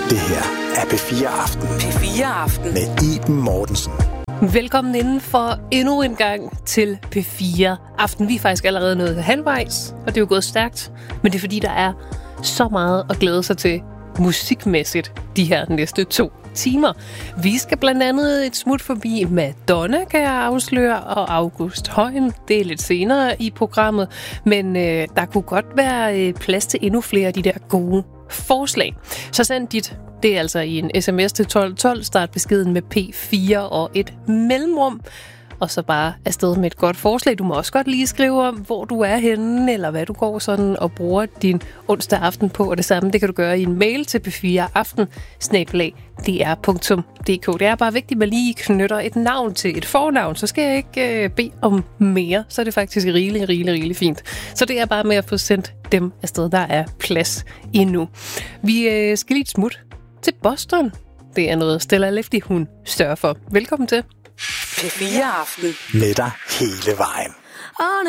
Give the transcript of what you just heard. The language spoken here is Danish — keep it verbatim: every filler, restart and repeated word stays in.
Det her er P fire Aften. P fire Aften. Med Iben Mortensen. Velkommen inden for endnu en gang til P fire Aften. Vi er faktisk allerede nået halvvejs, og det er jo gået stærkt. Men det er fordi, der er så meget at glæde sig til musikmæssigt de her næste to timer. Vi skal blandt andet et smut forbi Madonna, kan jeg afsløre, og August Højen. Det er lidt senere i programmet, men øh, der kunne godt være øh, plads til endnu flere af de der gode forslag. Så send dit, det er altså i en sms til tolv tolv, start beskeden med P fire og et mellemrum, og så bare afsted med et godt forslag. Du må også godt lige skrive om, hvor du er henne, eller hvad du går sådan og bruger din onsdag aften på, og det samme, det kan du gøre i en mail til p fire aften snabel-a d r punktum d k. Det er bare vigtigt, at man lige knytter et navn til et fornavn, så skal jeg ikke øh, bede om mere, så er det faktisk rigeligt, rigeligt, rigeligt fint. Så det er bare med at få sendt dem afsted, der er plads endnu. Vi øh, skal lige et smut til Boston. Det er noget Stella Lefty, hun sørger for. Velkommen til P fire Aften. Med dig hele vejen.